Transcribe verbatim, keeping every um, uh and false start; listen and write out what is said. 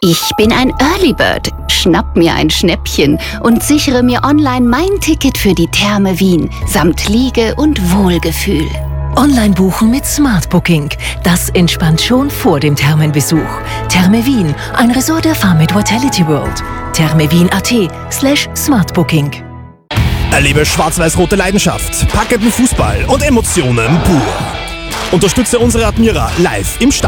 Ich bin ein Early Bird, schnapp mir ein Schnäppchen und sichere mir online mein Ticket für die Therme Wien samt Liege und Wohlgefühl. Online buchen mit Smart Booking. Das entspannt schon vor dem Thermenbesuch. Therme Wien, ein Resort der Farmit Vitality World. thermewien.at slash smartbooking. Erlebe schwarz-weiß-rote Leidenschaft, packenden Fußball und Emotionen pur. Unterstütze unsere Admira live im Stadion.